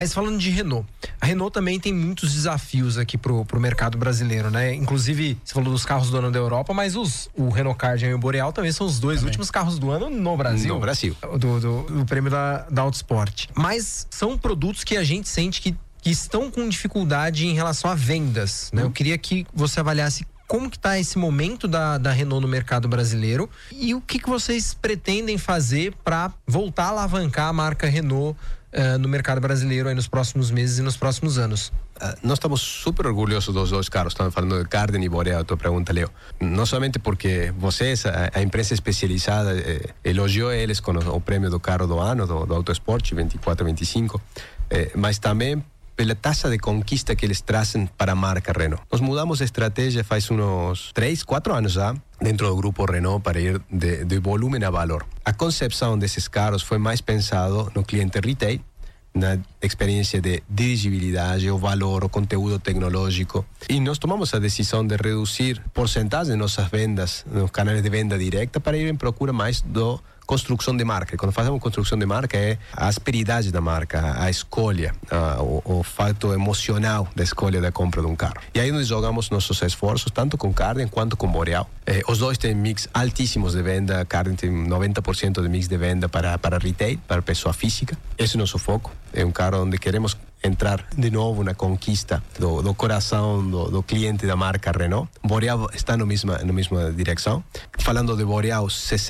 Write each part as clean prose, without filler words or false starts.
Mas falando de Renault, a Renault também tem muitos desafios aqui pro mercado brasileiro, né? Inclusive, você falou dos carros do ano da Europa, mas o Renault Kardian e o Boreal também são os dois últimos carros do ano no Brasil. No Brasil. Do prêmio da Autosport. Mas são produtos que a gente sente que estão com dificuldade em relação a vendas, né? Eu queria que você avaliasse como que tá esse momento da Renault no mercado brasileiro e o que vocês pretendem fazer para voltar a alavancar a marca Renault no mercado brasileiro aí nos próximos meses e nos próximos anos. Nós estamos super orgulhosos dos dois carros. Estamos falando de Kardian e Boreal, a tua pergunta, Leo. Não somente porque vocês, a imprensa especializada, elogiou eles com o prêmio do carro do ano, do Autosport 24-25, mas também pela taxa de conquista que eles trazem para a marca Renault. Nós mudamos de estratégia faz uns 3-4 anos já, dentro do grupo Renault, para ir de volume a valor. A concepção desses carros foi mais pensado no cliente retail, na experiência de dirigibilidade, o valor, o conteúdo tecnológico. E nós tomamos a decisão de reduzir porcentagem de nossas vendas, nos canais de venda direta, para ir em procura mais do construção de marca. Quando fazemos construção de marca é a asperidade da marca, a escolha, o fato emocional da escolha da compra de um carro. E aí nós jogamos nossos esforços, tanto com Kardian quanto com Boreal. Os dois têm mix altíssimos de venda. Kardian tem 90% de mix de venda para retail, para pessoa física. Esse é o nosso foco. É um carro onde queremos entrar de novo na conquista do coração do cliente da marca Renault. Boreal está na mesma direção. Falando de Boreal,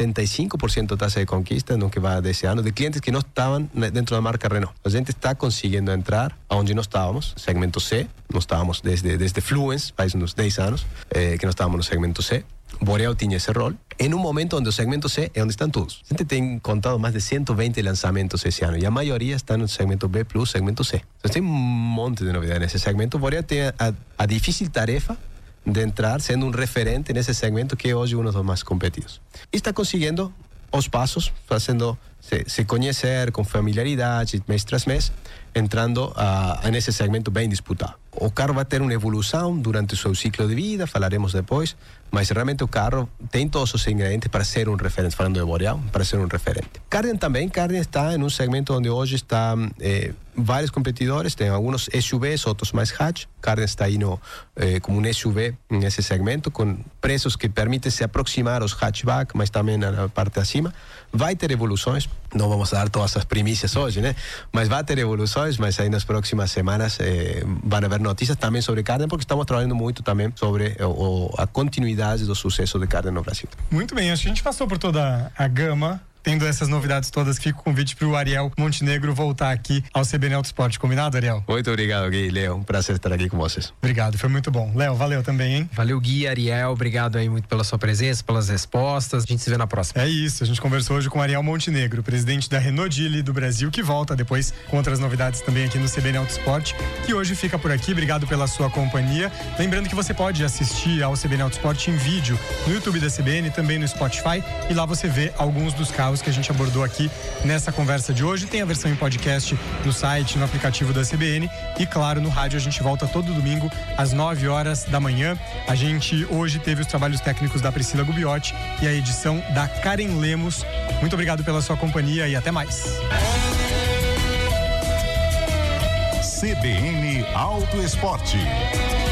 65% taxa de conquista no que vai desse ano, de clientes que não estavam dentro da marca Renault. A gente está conseguindo entrar onde nós estávamos, segmento C. Nós estávamos desde Fluence, faz uns 10 anos, que nós estávamos no segmento C. Boreal tinha esse rol, em um momento onde o segmento C é onde estão todos. A gente tem contado mais de 120 lançamentos esse ano e a maioria está no segmento B+, segmento C. Então tem um monte de novidades nesse segmento. Boreal tem a difícil tarefa de entrar sendo um referente nesse segmento que é hoje um dos mais competidos. E está conseguindo os passos, fazendo se conhecer com familiaridade, mês tras mês, entrando nesse segmento bem disputado. O carro vai ter uma evolução durante o seu ciclo de vida, falaremos depois, mas realmente o carro tem todos os ingredientes para ser um referente, falando de Boreal, para ser um referente. Kardian também, Kardian está em um segmento onde hoje está vários competidores, tem alguns SUVs, outros mais hatch. Kardian está aí como um SUV nesse segmento, com preços que permitem se aproximar aos hatchback, mas também na parte de acima. Vai ter evoluções, não vamos dar todas as primícias hoje, né? Mas vai ter evoluções, mas aí nas próximas semanas vão haver notícias também sobre Kardian, porque estamos trabalhando muito também sobre a continuidade do sucesso de Kardian no Brasil. Muito bem, acho que a gente passou por toda a gama. Tendo essas novidades todas, fica o convite para o Ariel Montenegro voltar aqui ao CBN Autosport. Combinado, Ariel? Muito obrigado, Gui e Leo. Um prazer estar aqui com vocês. Obrigado, foi muito bom. Léo, valeu também, hein? Valeu, Gui, Ariel. Obrigado aí muito pela sua presença, pelas respostas. A gente se vê na próxima. É isso, a gente conversou hoje com o Ariel Montenegro, presidente da Renault Geely do Brasil, que volta depois com outras novidades também aqui no CBN Autosport, que hoje fica por aqui. Obrigado pela sua companhia. Lembrando que você pode assistir ao CBN Autosport em vídeo no YouTube da CBN, também no Spotify, e lá você vê alguns dos carros que a gente abordou aqui nessa conversa de hoje. Tem a versão em podcast no site, no aplicativo da CBN e, claro, no rádio. A gente volta todo domingo às 9 horas da manhã. A gente hoje teve os trabalhos técnicos da Priscila Gubiotti e a edição da Karen Lemos. Muito obrigado pela sua companhia e até mais. CBN Autoesporte.